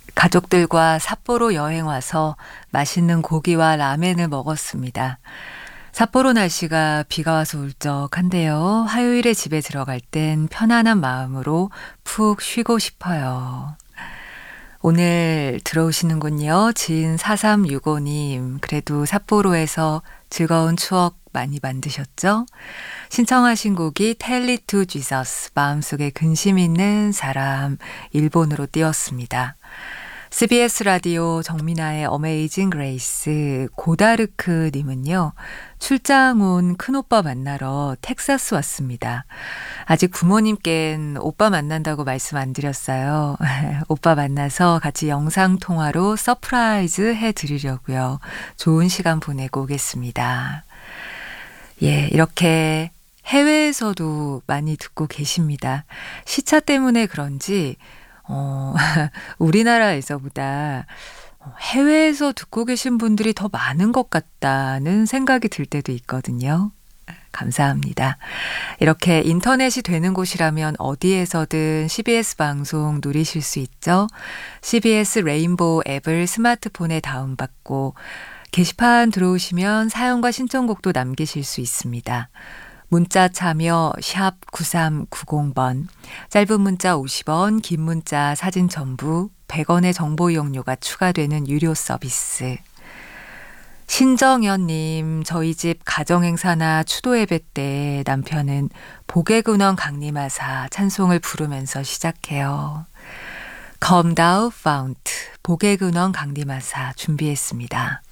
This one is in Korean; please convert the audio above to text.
가족들과 삿포로 여행 와서 맛있는 고기와 라멘을 먹었습니다. 삿포로 날씨가 비가 와서 울적한데요. 화요일에 집에 들어갈 땐 편안한 마음으로 푹 쉬고 싶어요. 오늘 들어오시는군요. 지인 4365님. 그래도 삿포로에서 즐거운 추억 많이 만드셨죠? 신청하신 곡이 Tell It to Jesus, 마음속에 근심 있는 사람, 일본으로 띄웠습니다. CBS 라디오 정민아의 어메이징 그레이스 고다르크 님은요. 출장 온 큰오빠 만나러 텍사스 왔습니다. 아직 부모님껜 오빠 만난다고 말씀 안 드렸어요. 오빠 만나서 같이 영상통화로 서프라이즈 해드리려고요. 좋은 시간 보내고 오겠습니다. 예, 이렇게 해외에서도 많이 듣고 계십니다. 시차 때문에 그런지 우리나라에서보다 해외에서 듣고 계신 분들이 더 많은 것 같다는 생각이 들 때도 있거든요. 감사합니다. 이렇게 인터넷이 되는 곳이라면 어디에서든 CBS 방송 누리실 수 있죠. CBS 레인보우 앱을 스마트폰에 다운받고 게시판 들어오시면 사연과 신청곡도 남기실 수 있습니다. 문자 참여 샵 9390번, 짧은 문자 50원, 긴 문자 사진 첨부 100원의 정보 이용료가 추가되는 유료 서비스. 신정연님, 저희 집 가정행사나 추도 예배 때 남편은 복의 근원 강림하사 찬송을 부르면서 시작해요. Come thou fount, 복의 근원 강림하사 준비했습니다.